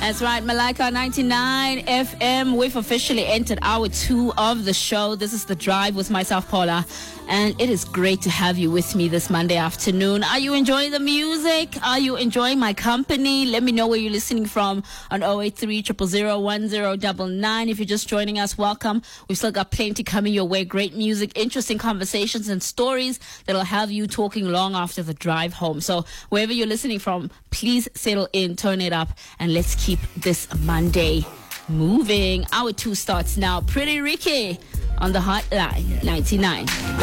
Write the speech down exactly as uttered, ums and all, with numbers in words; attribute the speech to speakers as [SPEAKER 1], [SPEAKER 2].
[SPEAKER 1] That's right, Malika ninety-nine F M. We've officially entered hour two of the show. This is The Drive with myself, Paula. And it is great to have you with me this Monday afternoon. Are you enjoying the music? Are you enjoying my company? Let me know where you're listening from on oh eight three, zero zero zero, one zero nine nine. If you're just joining us, welcome. We've still got plenty coming your way. Great music, interesting conversations and stories that'll have you talking long after the drive home. So wherever you're listening from, please settle in, turn it up, and let's keep this Monday moving. Hour two starts now. Pretty Ricky on the hotline, ninety-nine.